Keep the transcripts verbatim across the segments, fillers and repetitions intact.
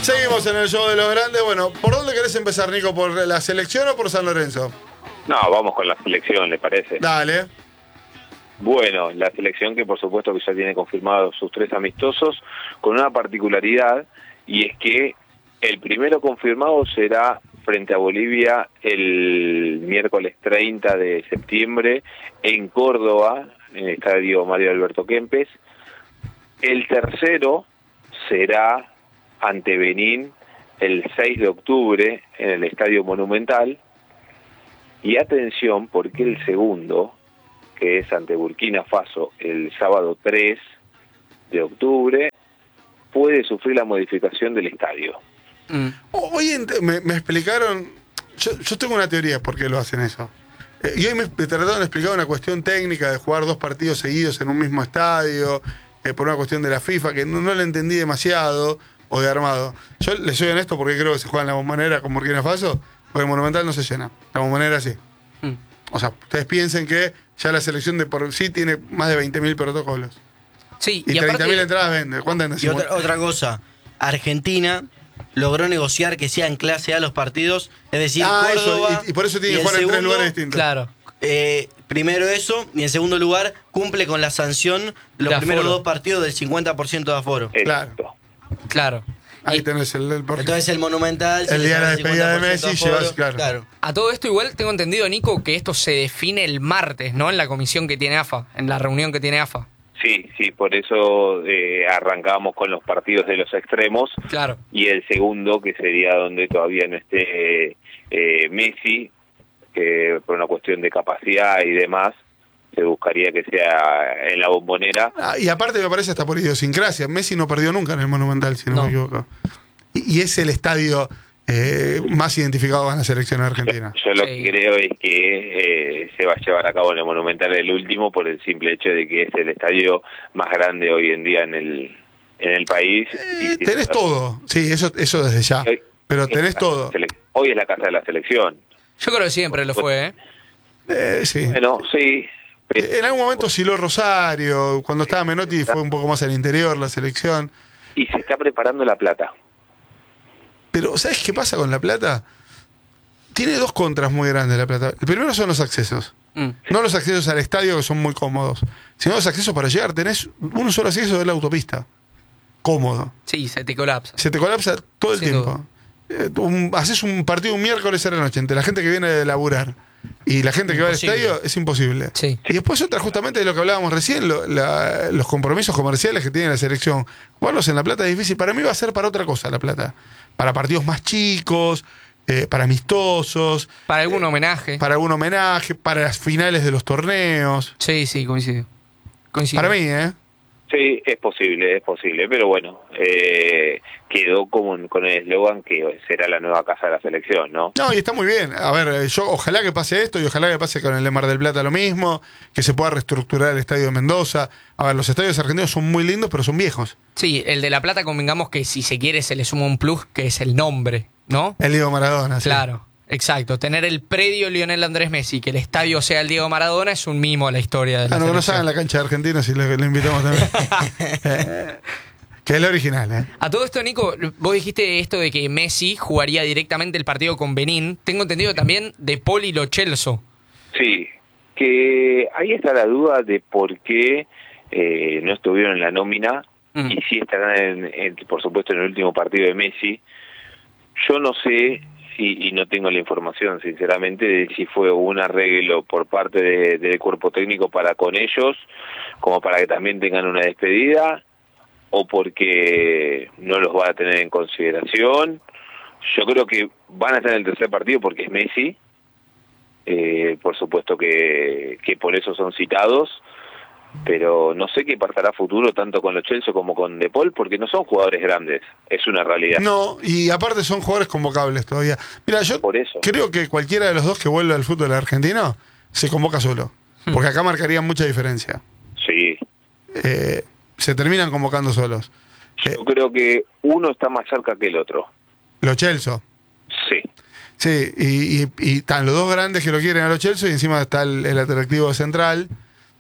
Seguimos en el show de los grandes. Bueno, ¿por dónde querés empezar, Nico? ¿Por la selección o por San Lorenzo? No, vamos con la selección, ¿le parece? Dale. Bueno, la selección que por supuesto que ya tiene confirmados sus tres amistosos, con una particularidad, y es que el primero confirmado será frente a Bolivia el miércoles treinta de septiembre en Córdoba, en el estadio Mario Alberto Kempes. El tercero será ante Benín el seis de octubre en el Estadio Monumental. Y atención, porque el segundo, que es ante Burkina Faso el sábado tres de octubre, puede sufrir la modificación del estadio. Mm. Hoy me, me explicaron, yo, yo tengo una teoría por qué lo hacen eso. Eh, y hoy me, me trataron de explicar una cuestión técnica de jugar dos partidos seguidos en un mismo estadio, eh, por una cuestión de la FIFA, que no, no la entendí demasiado, o de armado. Yo les soy honesto porque creo que se juega en la Bombonera con Burkina Faso, porque el Monumental no se llena. La Bombonera sí. Mm. O sea, ustedes piensen que ya la selección de por sí tiene más de veinte mil protocolos. Sí, y, y treinta mil entradas vende. ¿Cuántas? Y otra, otra cosa, Argentina logró negociar que sean clase A los partidos, es decir, ah, Córdoba, eso, y, y por eso tiene que jugar en tres lugares distintos. Claro. Eh, primero eso, y en segundo lugar, cumple con la sanción de los de primeros aforo. dos partidos del cincuenta por ciento de aforo. Claro. Claro. Ahí y, tenés el, el Entonces el Monumental... El día de la despedida de Messi llevas, claro. claro. A todo esto igual tengo entendido, Nico, que esto se define el martes, ¿no? En la comisión que tiene AFA, en la reunión que tiene AFA. Sí, sí, por eso eh, arrancamos con los partidos de los extremos. Claro. Y el segundo, que sería donde todavía no esté eh, Messi, que por una cuestión de capacidad y demás, se buscaría que sea en la Bombonera. Ah, y aparte me parece hasta por idiosincrasia. Messi no perdió nunca en el Monumental, si no, no. me equivoco. Y, y es el estadio eh, más identificado con la selección argentina. Yo, yo lo sí. que creo es que eh, se va a llevar a cabo en el Monumental el último por el simple hecho de que es el estadio más grande hoy en día en el en el país. Eh, y, tenés y, todo, sí, eso eso desde ya. Hoy, pero tenés todo. Hoy es la casa de la selección. Yo creo que siempre lo fue, ¿eh? eh sí. Bueno, sí. En algún momento osciló Rosario, cuando estaba Menotti fue un poco más al interior la selección. Y se está preparando La Plata. Pero, ¿sabes qué pasa con La Plata? Tiene dos contras muy grandes La Plata. El primero son los accesos. Mm. No los accesos al estadio, que son muy cómodos, sino los accesos para llegar. Tenés un solo acceso de la autopista. Cómodo. Sí, se te colapsa. Se te colapsa todo el Sin tiempo. Eh, un, haces un partido un miércoles a la noche entre la gente que viene de laburar y la gente que imposible. Va al estadio, es imposible. Sí. Y después otra, justamente de lo que hablábamos recién, lo, la, los compromisos comerciales que tiene la selección. Jugarlos en La Plata es difícil. Para mí va a ser para otra cosa La Plata. Para partidos más chicos, eh, para amistosos. Para algún eh, homenaje. Para algún homenaje, para las finales de los torneos. Sí, sí, coincido. coincido. Para mí, ¿eh? Sí, es posible, es posible, pero bueno, eh, quedó como con el eslogan que será la nueva casa de la selección, ¿no? No, y está muy bien. A ver, yo ojalá que pase esto y ojalá que pase con el de Mar del Plata lo mismo, que se pueda reestructurar el estadio de Mendoza. A ver, los estadios argentinos son muy lindos, pero son viejos. Sí, el de La Plata convengamos que si se quiere se le suma un plus, que es el nombre, ¿no? El Diego Maradona, sí. Claro. Exacto, tener el predio Lionel Andrés Messi, que el estadio sea el Diego Maradona, es un mimo a la historia de la ah, no, selección. no saben la cancha de Argentina si le, le invitamos también. eh, que es el original, ¿eh? A todo esto, Nico, vos dijiste esto de que Messi jugaría directamente el partido con Benín. Tengo entendido también de Paul y Lo Celso. Sí, que ahí está la duda de por qué eh, no estuvieron en la nómina mm. y sí estarán, en, en, por supuesto, en el último partido de Messi. Yo no sé... Y, y no tengo la información, sinceramente, de si fue un arreglo por parte de, del cuerpo técnico para con ellos, como para que también tengan una despedida, o porque no los va a tener en consideración. Yo creo que van a estar en el tercer partido porque es Messi, eh, por supuesto que, que por eso son citados, pero no sé qué pasará a futuro tanto con Lo Celso como con De Paul, porque no son jugadores grandes, es una realidad. No, y aparte son jugadores convocables todavía. Mira, yo Por eso. creo que cualquiera de los dos que vuelva al fútbol argentino se convoca solo, porque acá marcarían mucha diferencia. Sí. Eh, se terminan convocando solos. Yo eh, creo que uno está más cerca que el otro. Lo Celso. Sí. Sí, y, y, y están los dos grandes que lo quieren a Lo Celso y encima está el, el atractivo central.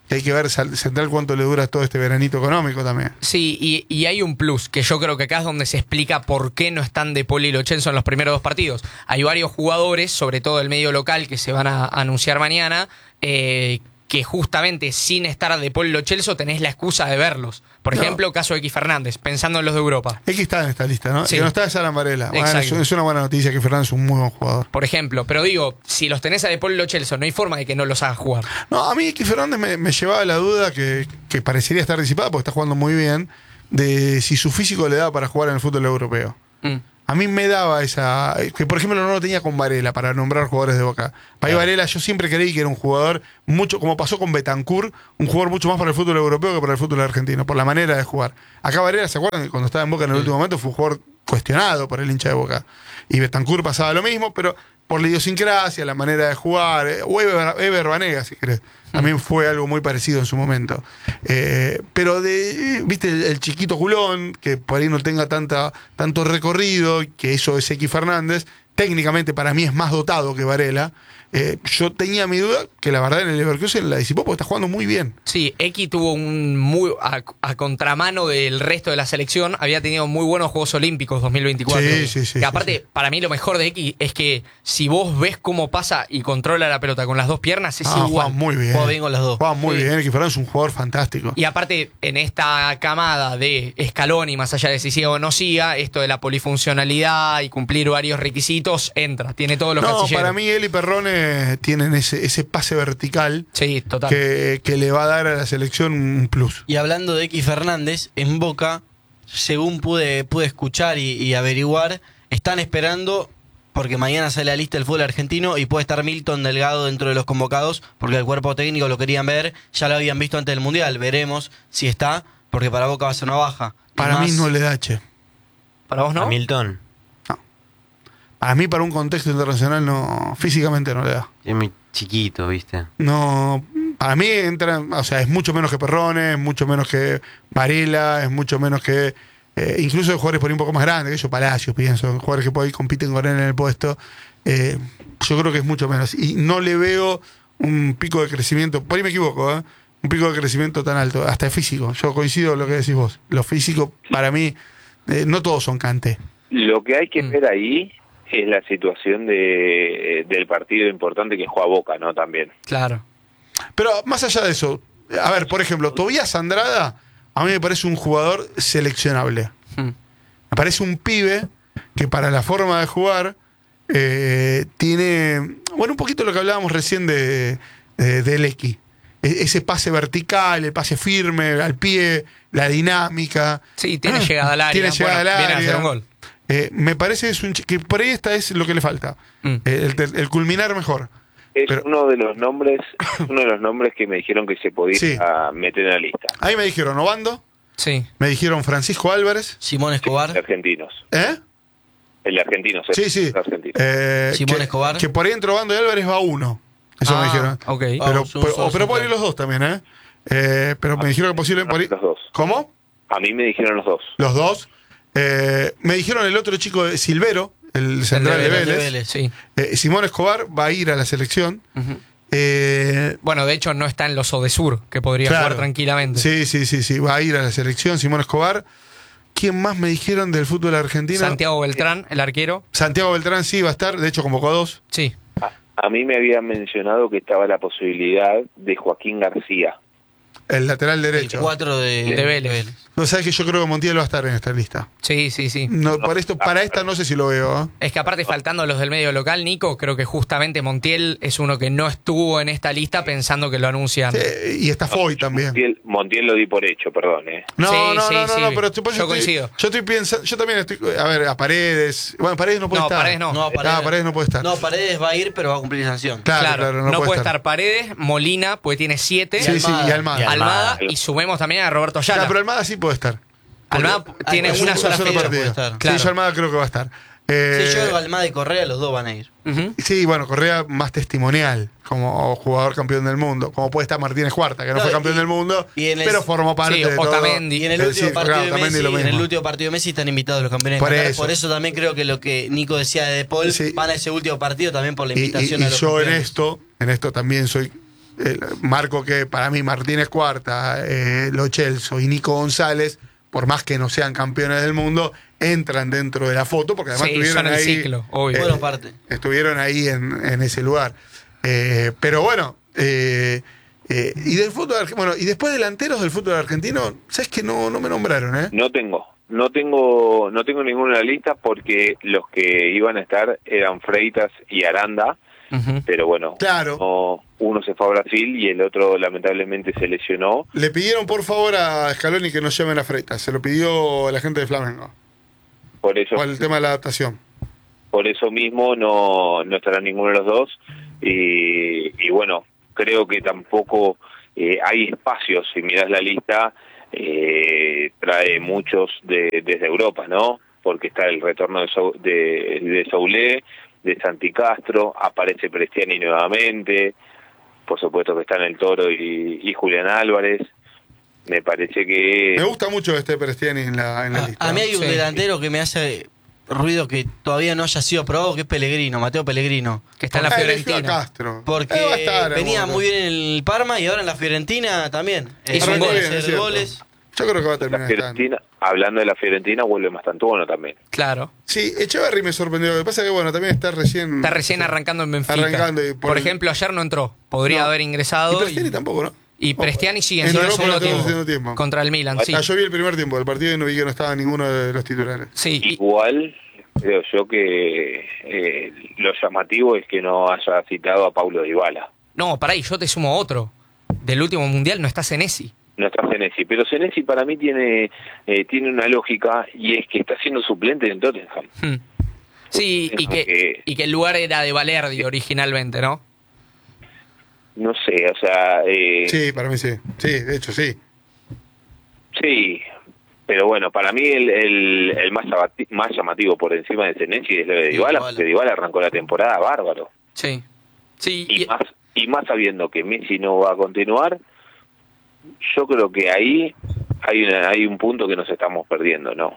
Y hay que ver Central cuánto le dura todo este veranito económico también. Sí, y, y hay un plus, que yo creo que acá es donde se explica por qué no están De Paul y Lo Celso en los primeros dos partidos. Hay varios jugadores, sobre todo del medio local, que se van a anunciar mañana, eh, que justamente sin estar De Paul y Lo Celso tenés la excusa de verlos. Por No. ejemplo, caso de X Fernández, pensando en los de Europa. X está en esta lista, ¿no? Sí. Que no está es Alan Varela. Bueno, Exacto. es, es una buena noticia que Fernández es un muy buen jugador. Por ejemplo, pero digo, si los tenés a De Paul y Lo Celso, no hay forma de que no los hagas jugar. No, a mí X Fernández me, me llevaba la duda que, que parecería estar disipada porque está jugando muy bien, de si su físico le da para jugar en el fútbol europeo. Mm. A mí me daba esa... Que por ejemplo no lo tenía con Varela para nombrar jugadores de Boca. Para claro. Varela yo siempre creí que era un jugador, mucho como pasó con Betancur, un jugador mucho más para el fútbol europeo que para el fútbol argentino, por la manera de jugar. Acá Varela, ¿se acuerdan que cuando estaba en Boca en el sí. último momento fue un jugador cuestionado por el hincha de Boca? Y Betancur pasaba lo mismo, pero por la idiosincrasia, la manera de jugar, o Eber, Eber Banega, si querés. También fue algo muy parecido en su momento. Eh, pero de, viste, el, el chiquito culón, que por ahí no tenga tanta, tanto recorrido, que eso es X Fernández, técnicamente para mí es más dotado que Varela. Eh, yo tenía mi duda que la verdad en el Leverkusen la disipó porque está jugando muy bien. Sí, X tuvo un muy a, a contramano del resto de la selección, había tenido muy buenos Juegos Olímpicos dos mil veinticuatro. Sí, sí, sí. Que aparte, sí, sí. para mí lo mejor de X es que si vos ves cómo pasa y controla la pelota con las dos piernas, es ah, igual. Juega muy bien. Juega bien con las dos. Juega muy sí. bien. X Fernández es un jugador fantástico. Y aparte, en esta camada de Scaloni, más allá de si siga o no siga, esto de la polifuncionalidad y cumplir varios requisitos, entra, tiene todos los No, casilleros. para mí él y Perrone tienen ese, ese pase vertical sí, total. que, que le va a dar a la selección un plus. Y hablando de X Fernández, en Boca, según pude, pude escuchar y, y averiguar, están esperando, porque mañana sale la lista del fútbol argentino y puede estar Milton Delgado dentro de los convocados, porque el cuerpo técnico lo querían ver, ya lo habían visto antes del Mundial, veremos si está, porque para Boca va a ser una baja. Para más, mí no le da, che. ¿Para vos no? A Milton. A mí para un contexto internacional no, físicamente no le da. Es muy chiquito, ¿viste? No, para mí entra, o sea, es mucho menos que Perrone, es mucho menos que Varela, es mucho menos que eh, incluso jugadores por ahí un poco más grandes, que yo Palacios pienso, jugadores que por ahí compiten con él en el puesto. Eh, yo creo que es mucho menos. Y no le veo un pico de crecimiento, por ahí me equivoco, ¿eh? Un pico de crecimiento tan alto, hasta el físico. Yo coincido con lo que decís vos. Lo físico, para mí, eh, no todos son Kanté. Lo que hay que Mm. ver ahí es la situación de del partido importante que juega Boca, ¿no? También. Claro. Pero más allá de eso, a ver, por ejemplo, Tobías Andrada, a mí me parece un jugador seleccionable. Mm. Me parece un pibe que para la forma de jugar eh, tiene, bueno, un poquito lo que hablábamos recién de, de, de Lecky. E- Ese pase vertical, el pase firme, al pie, la dinámica. Sí, tiene llegada al área. Tiene llegada bueno, al viene a área. hacer un gol. Eh, me parece que, es un, ch- que por ahí esta es lo que le falta. Mm. Eh, el, el culminar mejor. Es Pero- uno de los nombres, uno de los nombres que me dijeron que se podía Sí. meter en la lista. Ahí me dijeron Obando, Sí. me dijeron Francisco Álvarez. Simón El Escobar, argentinos. ¿Eh? El argentino, Sí, sí. el argentino. Eh, Simón que, Escobar. que por ahí entre Obando y Álvarez va uno. Eso Ah, me dijeron. ok. Pero, Vamos, pero, son- o- pero son- pueden ir los dos también, ¿eh? Eh, pero me dijeron que posible. por ahí- Los dos. ¿Cómo? A mí me dijeron los dos. Los dos. Eh, me dijeron el otro chico de Silvero, el central de Vélez, Vélez. de Vélez. Sí. Eh, Simón Escobar va a ir a la selección. Ujú. Eh, Bueno, de hecho no está en los Odesur, que podría Claro. jugar tranquilamente. sí, sí, sí, sí. Va a ir a la selección Simón Escobar. ¿Quién más me dijeron del fútbol argentino? Santiago Beltrán, el arquero. Santiago Beltrán sí va a estar. De hecho, convocó a dos. Sí. A, a mí me habían mencionado que estaba la posibilidad de Joaquín García. El lateral el derecho. cuatro de, De Vélez. No sabes que yo creo que Montiel va a estar en esta lista. Sí, sí, sí. No, para, esto, para esta no sé si lo veo. ¿eh? Es que aparte faltando los del medio local, Nico, creo que justamente Montiel es uno que no estuvo en esta lista pensando que lo anuncian. Sí, y está Foy también. Montiel, Montiel lo di por hecho, perdón. ¿eh? No, Sí, no, sí, no, no, sí. no, pero tú- Yo estoy, coincido. Yo estoy pensando, yo también estoy, a ver, a Paredes. Bueno, Paredes no puede No, estar. Paredes no. No, Ah, Paredes, Paredes no puede estar. No, Paredes va a ir, pero va a cumplir sanción. Claro, Claro, claro, no, no, puede estar Paredes, Molina, porque tiene siete. Sí, sí, y Almada. Y Almada, Almada. y sumemos también a Roberto Claro, Yala. pero Almada sí puede estar. Almada Porque- tiene Ah, una un sola solo fecha. partido. partido. puede estar. Claro. Sí, yo Almada creo que va a estar. Eh, Sí, yo creo que Almada y Correa, los dos van a ir. Ujú. sí, bueno, Correa más testimonial como jugador campeón del mundo. Como puede estar Martínez Cuarta, que no, No, fue campeón y- del mundo, y en el- pero formó parte sí, de todo. Otamendi. Y en el Eh, último sí, partido claro, de Otamendi Messi, lo en el mismo. último partido de Messi están invitados los campeones Por de Qatar. eso. Por eso también creo que lo que Nico decía de De Paul Sí. van a ese último partido también por la Y, y- invitación y a los yo en campeones. esto, en esto también soy eh, marco que para mí Martínez Cuarta, eh, Lo Celso y Nico González, por más que no sean campeones del mundo, entran dentro de la foto, porque además Sí, estuvieron son el ahí. ciclo, obvio. eh, Fueron parte. Estuvieron ahí en, en ese lugar. Eh, pero bueno, eh, eh, y del fútbol argentino, bueno, y después delanteros del fútbol argentino, ¿sabes que no, no me nombraron, eh? No tengo, no tengo, no tengo ninguno en la lista porque los que iban a estar eran Freitas y Aranda, Ujú. pero bueno, Claro. no- uno se fue a Brasil y el otro lamentablemente se lesionó. Le pidieron por favor a Scaloni que no llamen a Freitas, se lo pidió la gente de Flamengo, Por eso, por el tema de la adaptación. por eso mismo no, no estará ninguno de los dos. Y, y bueno, creo que tampoco eh, hay espacios, si miras la lista, eh, trae muchos de, desde Europa, ¿no? Porque está el retorno de, Sau- de, de Soulé, de Santi Castro, aparece Prestiani nuevamente, por supuesto que están el Toro y, y Julián Álvarez. Me parece que... Me gusta mucho este Prestiani en la, en la A, lista. a mí hay un Sí. delantero que me hace ruido que todavía no haya sido probado, que es Pellegrino, Mateo Pellegrino. Que está en la Ah, eligió a Fiorentina. Castro. Porque Eh, va a estar, venía alguno. muy bien en el Parma y ahora en la Fiorentina también. Hizo un viene gol, a es hacer cierto. goles. Yo creo que va a La terminar estando. Fiorentina, hablando de la Fiorentina, vuelve Mastantuono también. Claro. Sí, Echeverry me sorprendió. Lo que pasa es que, bueno, también está recién. Está recién arrancando en Benfica. Arrancando y por por el- ejemplo, ayer no entró. Podría No. haber Y ingresado. Prestiani Y, tampoco, ¿no? y Prestiani sigue en Entró el por segundo el tiempo, segundo tiempo. Contra el Milan, sí. Ah, yo vi el primer tiempo del partido y no vi que no estaba ninguno de los titulares. Sí, y- Igual, creo yo que eh, lo llamativo es que no haya citado a Paulo Dybala. no, pará, y yo te sumo otro. Del último mundial no está Senesi. No está Senesi, pero Senesi para mí tiene eh, tiene una lógica y es que está siendo suplente en Tottenham. Hmm. Sí, y que, Porque- y que el lugar era de Valerdi originalmente, ¿no? No sé, o sea, eh, sí. Sí, para mí sí. Sí, de hecho sí. pero bueno, para mí el, el, el más, llamati- más llamativo por encima de Senesi es lo de Sí, Dybala, Dybala. porque Dybala arrancó la temporada bárbaro. Sí. Sí, Y y- más, y más sabiendo que Messi no va a continuar, yo creo que ahí hay, una, hay un punto que nos estamos perdiendo, ¿no?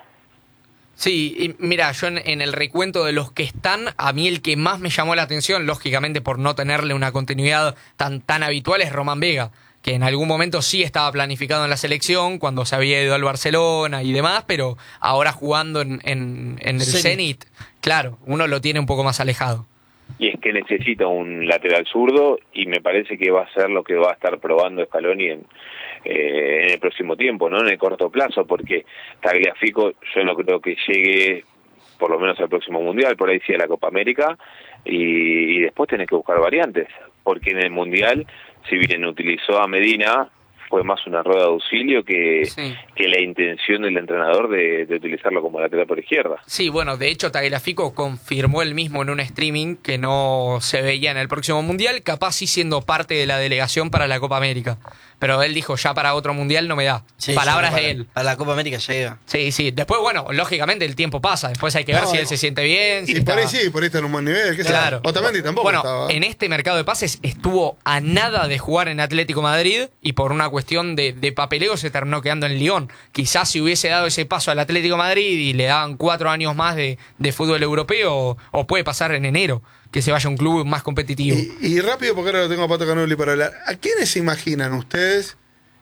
Sí, y mira, yo en, en el recuento de los que están, a mí el que más me llamó la atención, lógicamente por no tenerle una continuidad tan, tan habitual, es Román Vega, que en algún momento sí estaba planificado en la selección, cuando se había ido al Barcelona y demás, pero ahora jugando en, en, en el Zenit. Zenit, claro, uno lo tiene un poco más alejado. Y es que necesita un lateral zurdo y me parece que va a ser lo que va a estar probando Scaloni en, eh, en el próximo tiempo, no en el corto plazo, porque Tagliafico yo no creo que llegue por lo menos al próximo Mundial, por ahí sí a la Copa América, y, y después tenés que buscar variantes, porque en el Mundial, si bien utilizó a Medina, fue más una rueda de auxilio que, Sí. que la intención del entrenador de, de utilizarlo como lateral por izquierda. Sí, bueno, de hecho Tagliafico confirmó él mismo en un streaming que no se veía en el próximo Mundial, capaz sí siendo parte de la delegación para la Copa América. Pero él dijo, ya para otro Mundial no me da. Sí, Palabras ya para- de él. A la Copa América llega. Sí, sí. Después, bueno, lógicamente el tiempo pasa. Después hay que ver No, si él no. se siente bien. Si Y por está- ahí sí, por ahí está en un buen nivel. ¿qué sé yo. Claro. Otamendi tampoco bueno, estaba. en este mercado de pases estuvo a nada de jugar en Atlético Madrid y por una cuestión de, de papeleo se terminó quedando en Lyon. Quizás si hubiese dado ese paso al Atlético Madrid y le daban cuatro años más de, de fútbol europeo, o, o puede pasar en enero, que se vaya a un club más competitivo. Y, y rápido, porque ahora lo tengo a Pato Canoli para hablar. ¿A quiénes se imaginan ustedes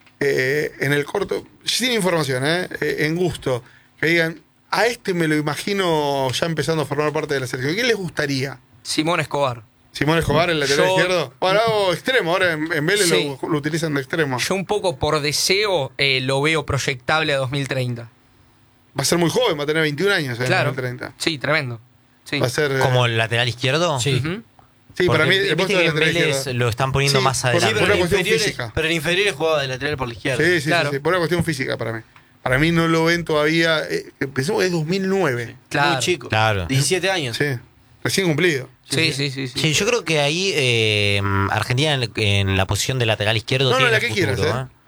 eh, en el corto, sin información, eh, eh, en gusto, que digan, a este me lo imagino ya empezando a formar parte de la selección? ¿Quién les gustaría? Simón Escobar. ¿Simón Escobar, el lateral Yo- izquierdo? Bueno, hago extremo, ahora en, en Vélez Sí. lo, lo utilizan de extremo. Yo un poco por deseo eh, lo veo proyectable a dos mil treinta. Va a ser muy joven, va a tener veintiún años en Claro. dos mil treinta. Sí, tremendo. Sí. Va a ser. eh, ¿Como el lateral izquierdo? Sí. Ujú. sí, para mí, Porque el puesto viste de que en lateral Vélez izquierdo. lo están poniendo Sí, más por- Sí, adelante. por pero, una en cuestión inferiores, física. pero en inferiores jugaba de lateral por la izquierda. Sí, sí, Claro. sí, sí, por una cuestión física para mí. Para mí no lo ven todavía. Eh, pensemos que es dos mil nueve. Claro. Muy chico. Claro. diecisiete años. Sí, recién cumplido. Sí, sí, sí. sí. Sí, yo creo que ahí eh, Argentina en, en la posición de lateral izquierdo No, no, tiene la que futuro, quieras, ¿eh?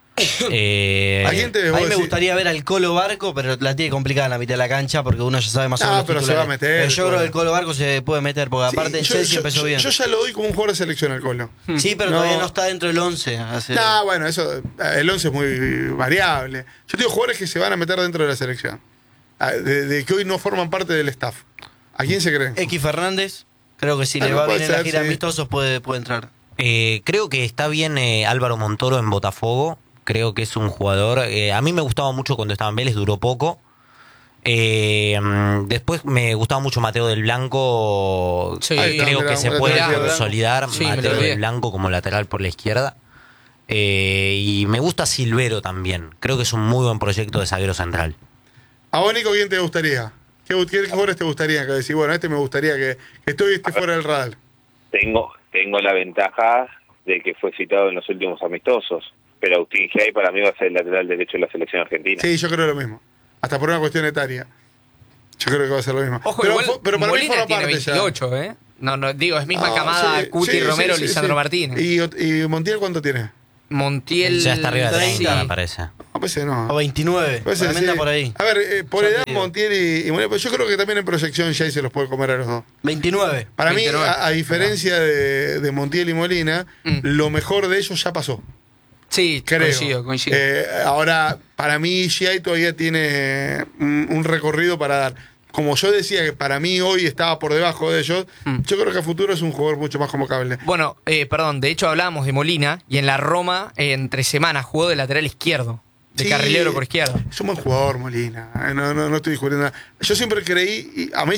Eh, ¿A quién te A vos mí me decís? gustaría ver al Colo Barco, pero la tiene complicada en la mitad de la cancha porque uno ya sabe más o Ah, menos. los pero se titulares. va a meter, Pero yo creo bueno. que el Colo Barco se puede meter porque Sí, aparte el yo, Chelsea yo- empezó yo- bien. yo ya lo doy como un jugador de selección al Colo. Sí, pero No. todavía no está dentro del once. hace- No, bueno, eso, eh, el once es muy variable. Yo digo jugadores que se van a meter dentro de la selección. Ah, De, de que hoy no forman parte del staff. ¿A quién se creen? X Fernández, creo que si Ah, le no, va puede bien en la ser, gira sí. amistosos puede, puede entrar. Eh, creo que está bien eh, Álvaro Montoro en Botafogo. Creo que es un jugador. Eh, a mí me gustaba mucho cuando estaba en Vélez, duró poco. Eh, después me gustaba mucho Mateo del Blanco. Sí, creo mira, que se mira, puede mira, consolidar sí, me lo Mateo olvidé. del Blanco como lateral por la izquierda. Eh, y me gusta Silvero también. Creo que es un muy buen proyecto de zaguero central. ¿A vos, Nico, quién te gustaría? ¿Qué, qué jugadores te gustaría? Que decís, bueno, este me gustaría que, que estuviste fuera del radar. Tengo, tengo la ventaja de que fue citado en los últimos amistosos, pero Agustín Gay para mí va a ser el lateral derecho de la selección argentina. Sí, yo creo lo mismo. Hasta por una cuestión etaria. Yo creo que va a ser lo mismo. Ojo, pero, igual, fo- pero para Molina mí forma tiene parte veintiocho, ya. ¿eh? No, no, digo, es misma Ah, camada sí, Cuti sí, Romero, sí, sí, Lisandro sí. Martínez. ¿Y, ¿Y Montiel cuánto tiene? Montiel... Ya está arriba de treinta, sí. me parece. A veces no. O veintinueve. A veces Para mí anda sí. por ahí. A ver, eh, por Ya edad te digo. Montiel y, y Molina, pero yo creo que también en proyección ya se los puede comer a los dos. veintinueve. Para mí, veintinueve. a, a diferencia de, de Montiel y Molina, Mm. lo mejor de ellos ya pasó. Sí, Creo. coincido, coincido. Eh, ahora, para mí, G I todavía tiene un, un recorrido para dar. Como yo decía que para mí hoy estaba por debajo de ellos, Mm. yo creo que a futuro es un jugador mucho más convocable. Bueno, eh, perdón, de hecho hablábamos de Molina y en la Roma, eh, entre semanas, jugó de lateral izquierdo, de Sí, carrilero por izquierda. Es un buen jugador, Molina. Eh, No, no, no estoy discutiendo nada. Yo siempre creí, y a mí